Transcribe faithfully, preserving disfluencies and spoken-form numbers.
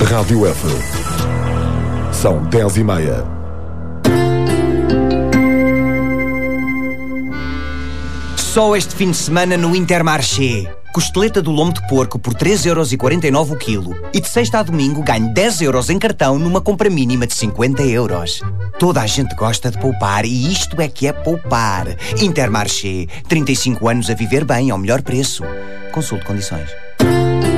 Rádio F. São dez e meia. Só este fim de semana no Intermarché. Costeleta do lombo de porco por três euros e quarenta e nove o quilo. E de sexta a domingo ganho dez euros em cartão numa compra mínima de cinquenta euros. Toda a gente gosta de poupar e isto é que é poupar. Intermarché. trinta e cinco anos a viver bem ao melhor preço. Consulte condições.